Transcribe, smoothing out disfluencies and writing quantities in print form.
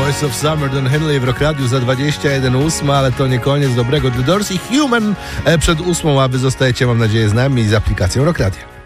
Boys of Summer, Don Henley w Rock Radiu za 21:08, ale to nie koniec dobrego. The Doors i Human przed 8, a wy zostajecie, mam nadzieję, z nami i z aplikacją Rock Radio.